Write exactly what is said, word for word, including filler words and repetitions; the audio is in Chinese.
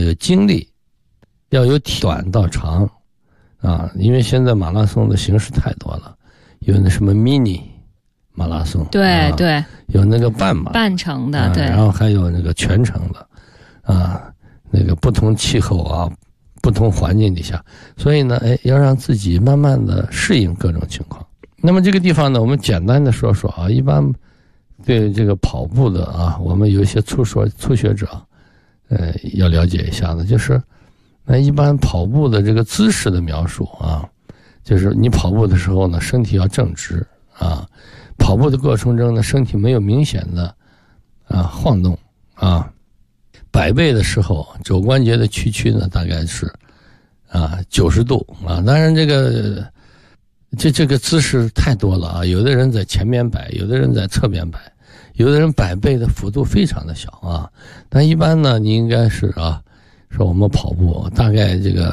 个精力要由短到长啊，因为现在马拉松的形式太多了，有那什么 mini 马拉松， 对、啊、对， 有那个半马半程的、啊，对， 然后还有那个全程的，啊，那个不同气候啊，不同环境底下，所以呢，哎，要让自己慢慢的适应各种情况。那么这个地方呢，我们简单的说说啊，一般对这个跑步的啊，我们有一些初说初学者，呃，要了解一下的，就是那一般跑步的这个姿势的描述啊，就是你跑步的时候呢，身体要正直啊。跑步的过程中呢，身体没有明显的啊晃动啊，摆背的时候，肘关节的屈曲呢大概是啊九十度啊。当然这个这这个姿势太多了啊，有的人在前面摆，有的人在侧边摆，有的人摆背的幅度非常的小啊。但一般呢，你应该是啊，说我们跑步大概这个